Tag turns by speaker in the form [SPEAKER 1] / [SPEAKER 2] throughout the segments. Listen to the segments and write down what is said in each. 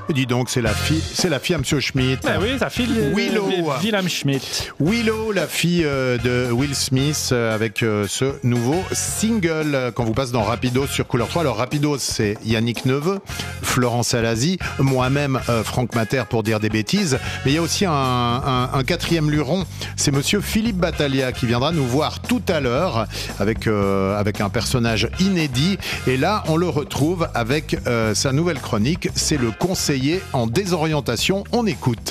[SPEAKER 1] Dis donc, c'est la fille à Monsieur Schmitt.
[SPEAKER 2] Ben oui, sa fille
[SPEAKER 1] Willow.
[SPEAKER 2] Wilhelm Schmitt.
[SPEAKER 1] Willow, la fille de Will Smith, avec ce nouveau single qu'on vous passe dans Rapidos sur Couleur 3. Alors Rapidos, c'est Yannick Neveu, Florence Alazi, moi-même Franck Mater pour dire des bêtises. Mais il y a aussi un quatrième luron, c'est Monsieur Philippe Battaglia qui viendra nous voir tout à l'heure avec un personnage inédit. Et là, on le retrouve avec sa nouvelle chronique, c'est le conseiller en désorientation. On écoute.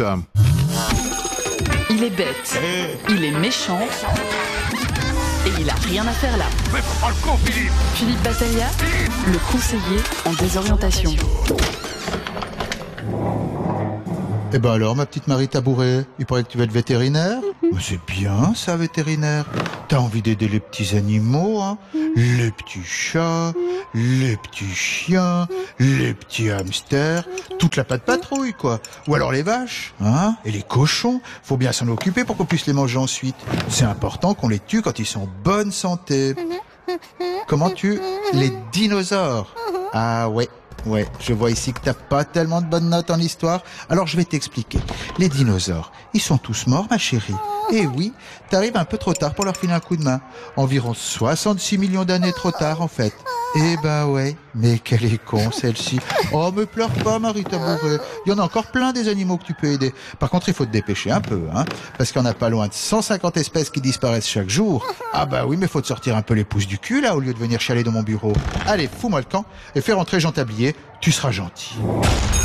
[SPEAKER 3] Il est bête, il est méchant et il a rien à faire là.
[SPEAKER 4] Mais prends le con, Philippe.
[SPEAKER 3] Philippe Battaglia, le conseiller en désorientation.
[SPEAKER 5] Eh ben alors, ma petite Marie Tabouret, il paraît que tu vas être vétérinaire? Mais c'est bien ça, vétérinaire. T'as envie d'aider les petits animaux, hein? Les petits chats, les petits chiens, les petits hamsters, toute la patte patrouille, quoi. Ou alors les vaches, hein? Et les cochons, faut bien s'en occuper pour qu'on puisse les manger ensuite. C'est important qu'on les tue quand ils sont en bonne santé. Comment les dinosaures? Ah ouais. Ouais, je vois ici que t'as pas tellement de bonnes notes en histoire. Alors je vais t'expliquer. Les dinosaures, ils sont tous morts, ma chérie. Et oui, t'arrives un peu trop tard pour leur filer un coup de main. Environ 66 millions d'années trop tard, en fait. Eh ben ouais, mais quelle est con celle-ci. Oh, me pleure pas, Marie Tabouret. Il y en a encore plein des animaux que tu peux aider. Par contre, il faut te dépêcher un peu, hein, parce qu'il y en a pas loin de 150 espèces qui disparaissent chaque jour. Ah bah oui, mais faut te sortir un peu les pouces du cul, là, au lieu de venir chialer dans mon bureau. Allez, fous-moi le camp et fais rentrer Jean Tablier, tu seras gentil.